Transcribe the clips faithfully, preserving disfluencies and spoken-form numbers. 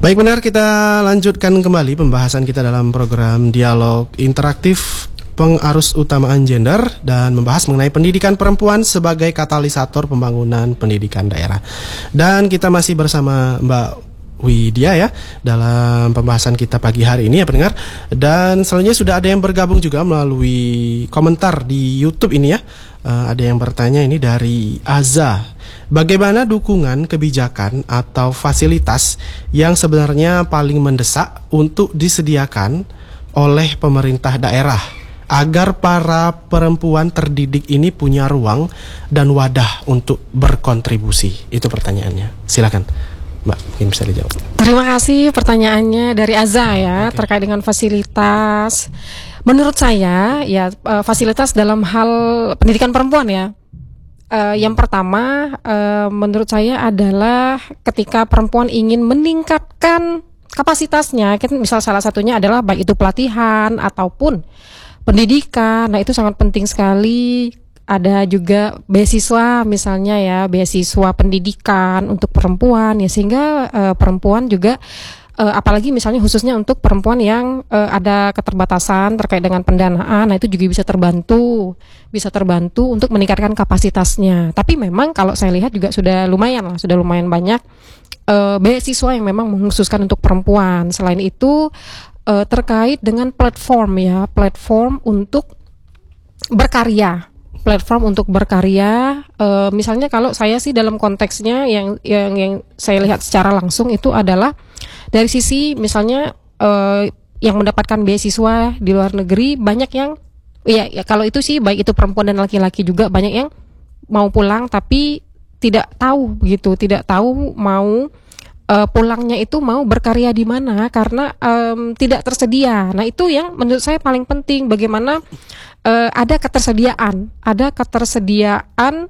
Baik, benar, kita lanjutkan kembali pembahasan kita dalam program Dialog Interaktif Pengarus Utamaan Gender dan membahas mengenai pendidikan perempuan sebagai katalisator pembangunan pendidikan daerah. Dan kita masih bersama Mbak Widya ya dalam pembahasan kita pagi hari ini ya pendengar. Dan selanjutnya sudah ada yang bergabung juga melalui komentar di YouTube ini ya. Uh, ada yang bertanya ini dari Aza. Bagaimana dukungan kebijakan atau fasilitas yang sebenarnya paling mendesak untuk disediakan oleh pemerintah daerah agar para perempuan terdidik ini punya ruang dan wadah untuk berkontribusi? Itu pertanyaannya. Silakan Mbak, mungkin bisa dijawab. Terima kasih pertanyaannya dari Azza ya, okay. Terkait dengan fasilitas. Menurut saya ya fasilitas dalam hal pendidikan perempuan ya. Uh, yang pertama uh, menurut saya adalah ketika perempuan ingin meningkatkan kapasitasnya, misal salah satunya adalah baik itu pelatihan ataupun pendidikan. Nah itu sangat penting sekali. Ada juga beasiswa misalnya ya, beasiswa pendidikan untuk perempuan ya, sehingga uh, perempuan juga uh, apalagi misalnya khususnya untuk perempuan yang uh, ada keterbatasan terkait dengan pendanaan, nah itu juga bisa terbantu, bisa terbantu untuk meningkatkan kapasitasnya. Tapi memang kalau saya lihat juga sudah lumayan lah, sudah lumayan banyak uh, beasiswa yang memang mengkhususkan untuk perempuan. Selain itu uh, terkait dengan platform ya, platform untuk berkarya. Platform untuk berkarya, e, misalnya kalau saya sih dalam konteksnya yang yang yang saya lihat secara langsung itu adalah dari sisi misalnya e, yang mendapatkan beasiswa di luar negeri banyak yang ya, ya kalau itu sih baik itu perempuan dan laki-laki juga banyak yang mau pulang tapi tidak tahu begitu, tidak tahu mau e, pulangnya itu mau berkarya di mana karena e, tidak tersedia. Nah itu yang menurut saya paling penting, bagaimana Uh, ada ketersediaan, ada ketersediaan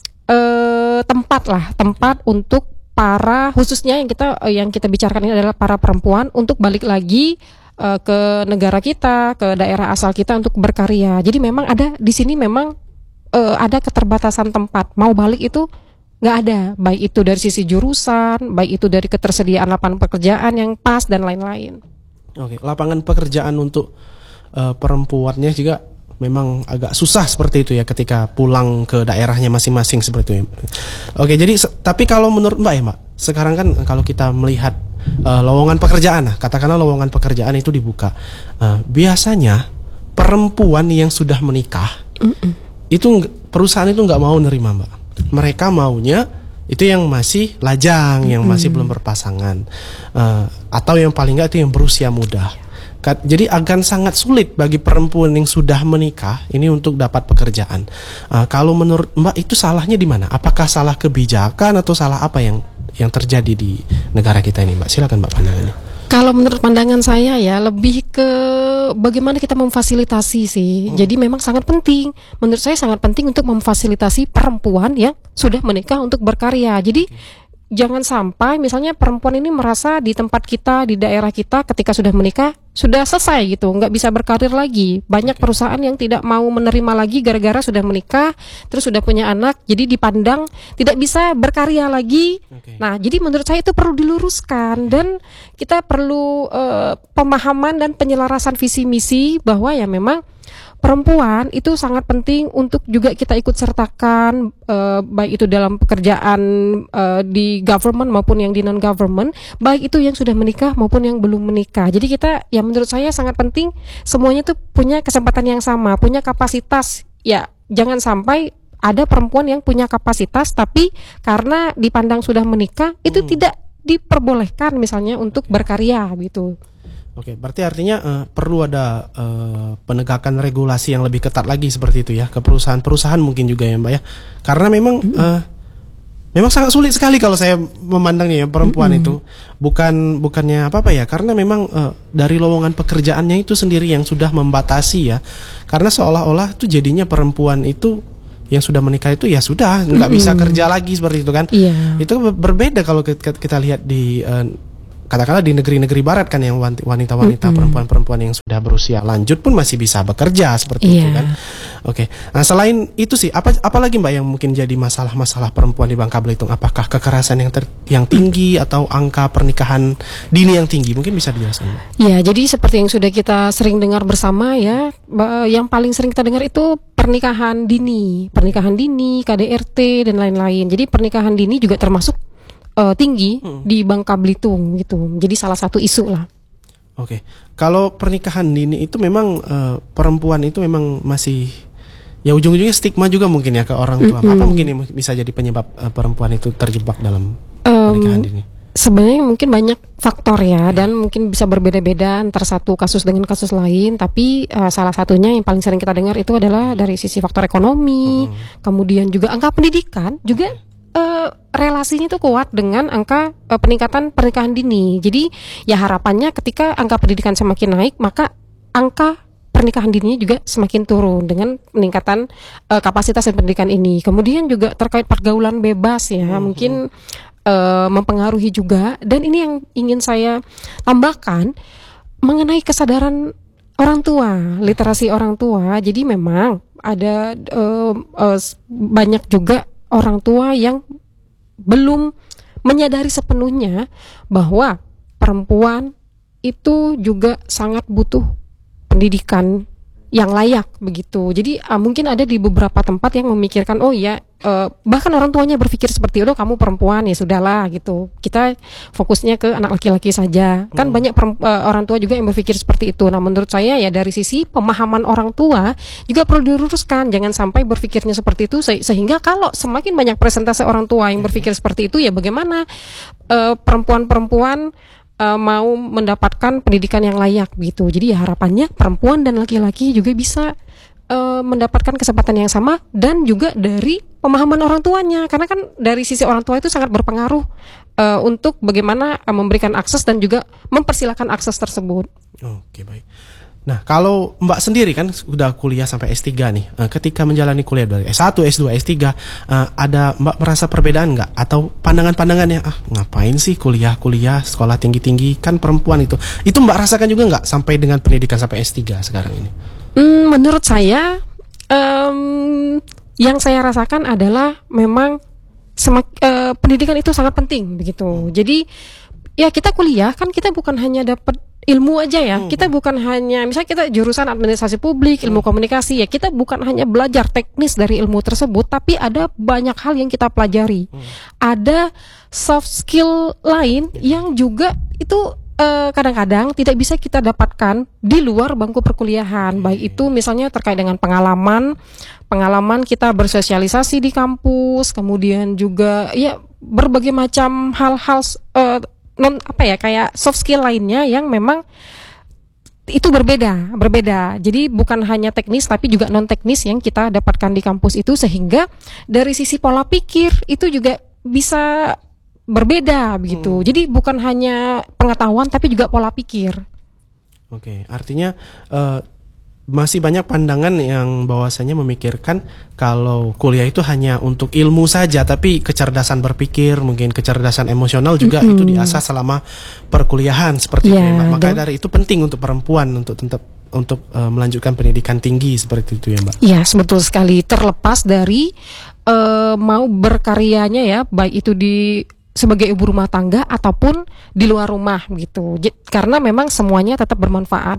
uh, tempat lah, tempat untuk para khususnya yang kita uh, yang kita bicarakan ini adalah para perempuan untuk balik lagi uh, ke negara kita, ke daerah asal kita untuk berkarya. Jadi memang ada di sini memang uh, ada keterbatasan tempat. Mau balik itu nggak ada, baik itu dari sisi jurusan, baik itu dari ketersediaan lapangan pekerjaan yang pas dan lain-lain. Oke, lapangan pekerjaan untuk uh, perempuannya juga memang agak susah seperti itu ya ketika pulang ke daerahnya masing-masing seperti itu. Oke, jadi tapi kalau menurut Mbak ya Mbak, sekarang kan kalau kita melihat uh, lowongan pekerjaan, katakanlah lowongan pekerjaan itu dibuka, uh, biasanya perempuan yang sudah menikah Mm-mm. itu perusahaan itu nggak mau nerima Mbak. Mereka maunya itu yang masih lajang, yang masih mm. belum berpasangan, uh, atau yang paling nggak itu yang berusia muda. Jadi akan sangat sulit bagi perempuan yang sudah menikah ini untuk dapat pekerjaan. Uh, kalau menurut Mbak itu salahnya di mana? Apakah salah kebijakan atau salah apa yang yang terjadi di negara kita ini, Mbak? Silakan Mbak pandangannya. Kalau menurut pandangan saya ya lebih ke bagaimana kita memfasilitasi sih. Hmm. Jadi memang sangat penting. Menurut saya sangat penting untuk memfasilitasi perempuan yang sudah menikah untuk berkarya. Jadi okay. Jangan sampai misalnya perempuan ini merasa di tempat kita, di daerah kita ketika sudah menikah sudah selesai gitu, nggak bisa berkarir lagi. Banyak okay. perusahaan yang tidak mau menerima lagi gara-gara sudah menikah, terus sudah punya anak, jadi dipandang tidak bisa berkarya lagi. Okay. Nah, jadi menurut saya itu perlu diluruskan dan kita perlu uh, pemahaman dan penyelarasan visi misi bahwa ya memang perempuan itu sangat penting untuk juga kita ikut sertakan uh, baik itu dalam pekerjaan uh, di government maupun yang di non government, baik itu yang sudah menikah maupun yang belum menikah. Jadi kita ya menurut saya sangat penting semuanya tuh punya kesempatan yang sama, punya kapasitas. Ya jangan sampai ada perempuan yang punya kapasitas tapi karena dipandang sudah menikah hmm. itu tidak diperbolehkan misalnya untuk berkarya gitu. Oke, berarti artinya uh, perlu ada uh, penegakan regulasi yang lebih ketat lagi seperti itu ya ke perusahaan-perusahaan mungkin juga ya Mbak ya, karena memang mm-hmm. uh, memang sangat sulit sekali kalau saya memandangnya ya perempuan mm-hmm. itu bukan bukannya apa apa ya, karena memang uh, dari lowongan pekerjaannya itu sendiri yang sudah membatasi ya, karena seolah-olah tuh jadinya perempuan itu yang sudah menikah itu ya sudah nggak mm-hmm. bisa kerja lagi seperti itu kan. Yeah. Itu berbeda kalau kita, kita lihat di uh, katakanlah di negeri-negeri barat kan yang wanita-wanita Mm-mm. perempuan-perempuan yang sudah berusia lanjut pun masih bisa bekerja seperti itu Iya. kan. Oke. Nah, selain itu sih apa apalagi Mbak yang mungkin jadi masalah-masalah perempuan di Bangka Belitung? Apakah kekerasan yang ter, yang tinggi atau angka pernikahan dini yang tinggi? Mungkin bisa dijelaskan, Mbak. Ya, jadi seperti yang sudah kita sering dengar bersama ya, ba- yang paling sering kita dengar itu pernikahan dini, pernikahan dini, K D R T dan lain-lain. Jadi pernikahan dini juga termasuk eh, tinggi Hmm. di Bangka Belitung gitu. Jadi salah satu isu lah. Oke. Kalau pernikahan dini itu memang eh, perempuan itu memang masih ya ujung-ujungnya stigma juga mungkin ya ke orang tua. Mm-mm. Apa mungkin yang bisa jadi penyebab eh, perempuan itu terjebak dalam Em, pernikahan dini? Sebenarnya mungkin banyak faktor ya, dan mungkin bisa berbeda-beda antara satu kasus dengan kasus lain. Tapi eh, salah satunya yang paling sering kita dengar itu adalah dari sisi faktor ekonomi, kemudian juga angka pendidikan juga eh, relasinya itu kuat dengan angka eh, peningkatan pernikahan dini. Jadi ya harapannya ketika angka pendidikan semakin naik, maka angka pernikahan dininya juga semakin turun dengan peningkatan eh, kapasitas dan pendidikan ini. Kemudian juga terkait pergaulan bebas ya, mungkin eh, mempengaruhi juga. Dan ini yang ingin saya tambahkan mengenai kesadaran orang tua, literasi orang tua. Jadi memang ada eh, eh, banyak juga orang tua yang belum menyadari sepenuhnya bahwa perempuan itu juga sangat butuh pendidikan yang layak begitu. Jadi uh, mungkin ada di beberapa tempat yang memikirkan oh ya uh, bahkan orang tuanya berpikir seperti itu, kamu perempuan ya sudahlah gitu. Kita fokusnya ke anak laki-laki saja. Kan Hmm. banyak perem- uh, orang tua juga yang berpikir seperti itu. Nah, menurut saya ya dari sisi pemahaman orang tua juga perlu diluruskan. Jangan sampai berpikirnya seperti itu se- sehingga kalau semakin banyak persentase orang tua yang berpikir seperti itu, ya bagaimana uh, perempuan-perempuan uh, mau mendapatkan pendidikan yang layak gitu. Jadi ya harapannya perempuan dan laki-laki juga bisa uh, mendapatkan kesempatan yang sama, dan juga dari pemahaman orang tuanya, karena kan dari sisi orang tua itu sangat berpengaruh uh, untuk bagaimana uh, memberikan akses dan juga mempersilahkan akses tersebut. Oke, baik. Nah, kalau Mbak sendiri kan sudah kuliah sampai S tiga nih. Eh, ketika menjalani kuliah dari S satu, S dua, S tiga, eh, ada Mbak merasa perbedaan nggak? Atau pandangan-pandangannya, ah ngapain sih kuliah-kuliah, sekolah tinggi-tinggi, kan perempuan itu. Itu Mbak rasakan juga nggak sampai dengan pendidikan sampai S tiga sekarang ini? Hmm, menurut saya, em, yang saya rasakan adalah memang semak- eh, pendidikan itu sangat penting begitu. Jadi ya kita kuliah kan kita bukan hanya dapat ilmu aja ya. Kita bukan hanya misalnya kita jurusan administrasi publik, ilmu komunikasi ya, kita bukan hanya belajar teknis dari ilmu tersebut, tapi ada banyak hal yang kita pelajari. Ada soft skill lain yang juga itu eh, kadang-kadang tidak bisa kita dapatkan di luar bangku perkuliahan. Baik itu misalnya terkait dengan pengalaman, pengalaman kita bersosialisasi di kampus, kemudian juga ya berbagai macam hal-hal eh, non apa ya kayak soft skill lainnya yang memang itu berbeda, berbeda. Jadi bukan hanya teknis tapi juga non teknis yang kita dapatkan di kampus itu, sehingga dari sisi pola pikir itu juga bisa berbeda begitu. Jadi bukan hanya pengetahuan tapi juga pola pikir. Oke, artinya eh, masih banyak pandangan yang bahwasanya memikirkan kalau kuliah itu hanya untuk ilmu saja, tapi kecerdasan berpikir, mungkin kecerdasan emosional juga Mm-mm. itu diasah selama perkuliahan seperti itu ya, Ya, Mbak. Maka dan- dari itu penting untuk perempuan untuk tetap untuk eh, melanjutkan pendidikan tinggi seperti itu ya, Mbak. Iya, betul sekali. Terlepas dari eh, mau berkaryanya ya, baik itu di sebagai ibu rumah tangga ataupun di luar rumah gitu. J- karena memang semuanya tetap bermanfaat.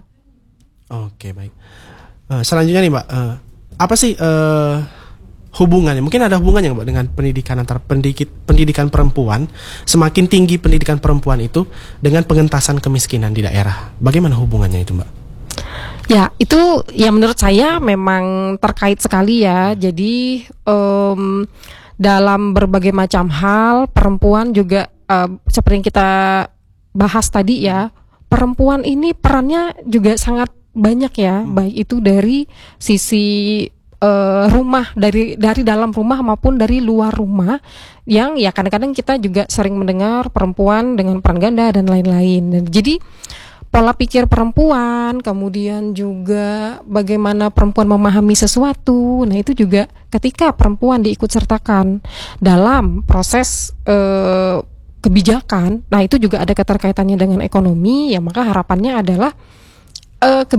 Oke, baik. Eh, selanjutnya nih, Mbak, eh, apa sih eh, hubungannya? Mungkin ada hubungannya, Mbak, dengan pendidikan antar pendikit, pendidikan perempuan, semakin tinggi pendidikan perempuan itu dengan pengentasan kemiskinan di daerah. Bagaimana hubungannya itu, Mbak? Ya, itu ya menurut saya memang terkait sekali ya. Jadi em, dalam berbagai macam hal, perempuan juga eh, seperti yang kita bahas tadi ya, perempuan ini perannya juga sangat banyak ya, baik itu dari sisi eh, rumah, dari dari dalam rumah maupun dari luar rumah, yang ya kadang-kadang kita juga sering mendengar perempuan dengan peran ganda dan lain-lain. Dan jadi pola pikir perempuan, kemudian juga bagaimana perempuan memahami sesuatu. Nah, itu juga ketika perempuan diikut sertakan dalam proses eh, kebijakan, nah itu juga ada keterkaitannya dengan ekonomi, ya maka harapannya adalah uh,